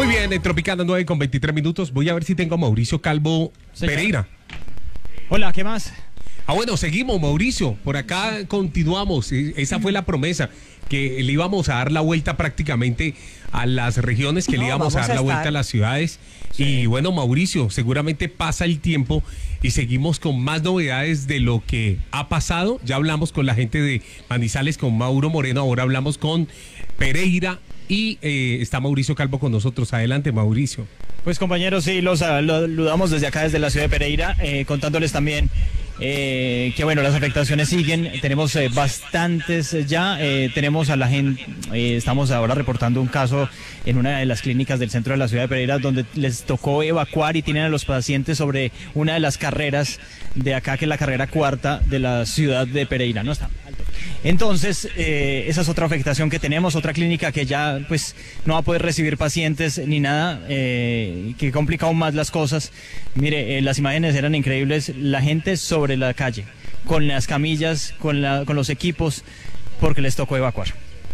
bien, en Tropicana 9 con 23 minutos. Voy a ver si tengo a Mauricio Calvo Pereira. Hola, ¿qué más? Bueno, seguimos, Mauricio. Por acá continuamos. Esa fue la promesa, que le íbamos a dar la vuelta prácticamente a las regiones, que le íbamos a dar la vuelta a las ciudades. Sí. Y bueno, Mauricio, seguramente pasa el tiempo y seguimos con más novedades de lo que ha pasado. Ya hablamos con la gente de Manizales, con Mauro Moreno, ahora hablamos con Pereira y está Mauricio Calvo con nosotros. Adelante, Mauricio. Pues compañeros, sí, los saludamos desde acá, desde la ciudad de Pereira, contándoles también que bueno, las afectaciones siguen, tenemos bastantes ya, tenemos a la gente, estamos ahora reportando un caso en una de las clínicas del centro de la ciudad de Pereira donde les tocó evacuar y tienen a los pacientes sobre una de las carreras de acá, que es la carrera cuarta de la ciudad de Pereira, ¿no? Está alto. Entonces, esa es otra afectación que tenemos, otra clínica que ya pues no va a poder recibir pacientes ni nada, que complica aún más las cosas. Mire, las imágenes eran increíbles, la gente sobre la calle, con las camillas, con los equipos, porque les tocó evacuar.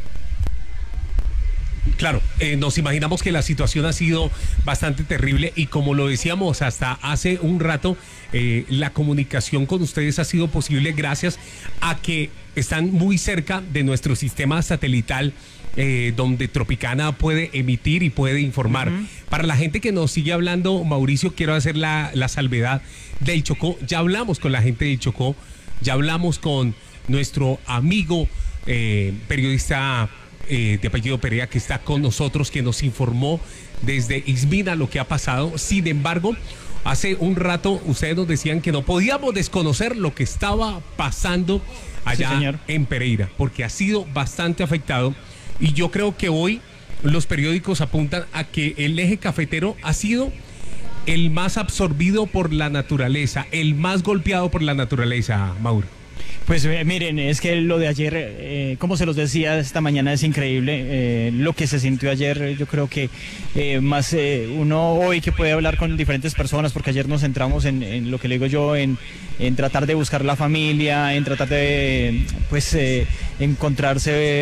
Claro, nos imaginamos que la situación ha sido bastante terrible y como lo decíamos hasta hace un rato, la comunicación con ustedes ha sido posible gracias a que están muy cerca de nuestro sistema satelital, donde Tropicana puede emitir y puede informar. Para la gente que nos sigue hablando, Mauricio, quiero hacer la salvedad del Chocó. Ya hablamos con la gente del Chocó, ya hablamos con nuestro amigo periodista de apellido Perea, que está con nosotros, que nos informó desde Ismina lo que ha pasado. Sin embargo, hace un rato ustedes nos decían que no podíamos desconocer lo que estaba pasando allá en Pereira, porque ha sido bastante afectado. Y yo creo que hoy los periódicos apuntan a que el eje cafetero ha sido el más absorbido por la naturaleza, el más golpeado por la naturaleza, Mauro. Pues miren, es que lo de ayer, como se los decía esta mañana, es increíble. Lo que se sintió ayer, yo creo que más uno hoy que puede hablar con diferentes personas, porque ayer nos centramos en lo que le digo yo, en tratar de buscar la familia, en tratar de pues encontrarse